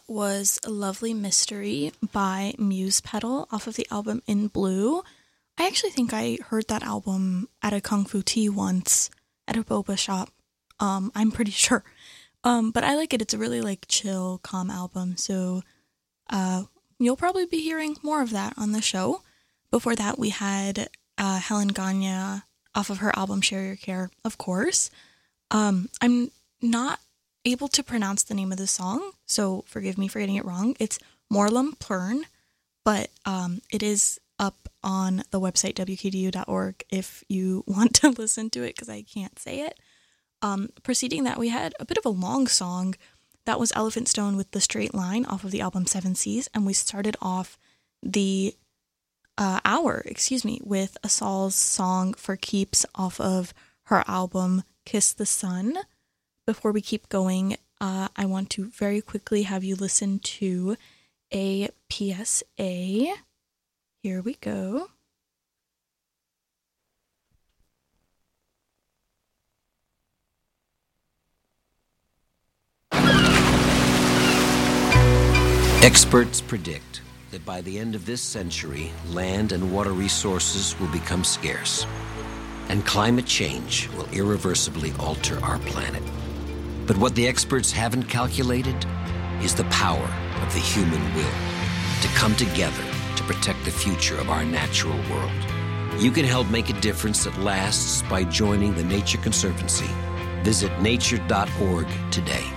was Lovely Mystery by Muse Petal off of the album In Blue. I actually think I heard that album at a Kung Fu Tea once at a boba shop. I'm pretty sure. But I like it. It's a really like chill, calm album. So you'll probably be hearing more of that on the show. Before that, we had Helen Gagne off of her album Share Your Care, of course. I'm not able to pronounce the name of the song, so forgive me for getting it wrong. It's Morlem Plern, but it is up on the website wkdu.org if you want to listen to it, because I can't say it. Preceding that, we had a bit of a long song. That was Elephant Stone with The Straight Line off of the album Seven Seas, and we started off the hour, with Asal's song For Keeps off of her album Kiss the Sun. Before we keep going, I want to very quickly have you listen to a PSA. Here we go. Experts predict that by the end of this century, land and water resources will become scarce, and climate change will irreversibly alter our planet. But what the experts haven't calculated is the power of the human will to come together to protect the future of our natural world. You can help make a difference that lasts by joining the Nature Conservancy. Visit nature.org today.